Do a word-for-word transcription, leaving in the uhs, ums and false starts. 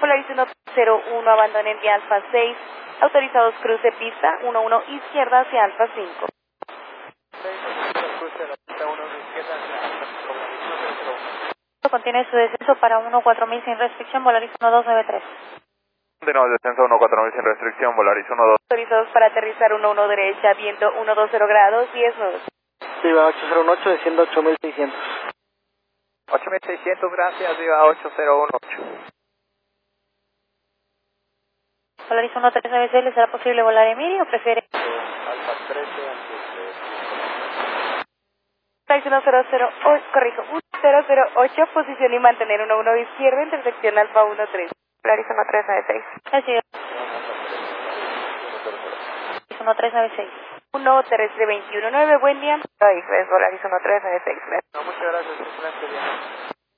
Polaris uno cero uno, abandonen vía Alfa seis, autorizados cruce pista uno uno izquierda hacia Alfa cinco. Contiene su descenso para uno cuatro mil sin restricción, Volaris uno dos nueve tres. Continúa el descenso uno cuatro mil sin restricción, Volaris uno dos. Autorizados para aterrizar uno uno derecha, viento uno dos cero grados, diez nudos. Viva ocho cero uno ocho, desciendo ocho mil seiscientos. ocho mil seiscientos, gracias, Viva ocho cero uno ocho. Volaris uno tres nueve seis, ¿le será posible volar Emiri o prefiere? Alfa trece, Volaris uno cero cero ocho, corrijo, uno cero cero ocho, posición y mantener uno uno izquierda, intersección Alfa uno tres. Volaris uno tres nueve seis. Así es. uno tres nueve seis. uno terrestre veintiuno nueve, buen día. Ahí es Volaris uno tres nueve seis. No, muchas gracias, excelente día.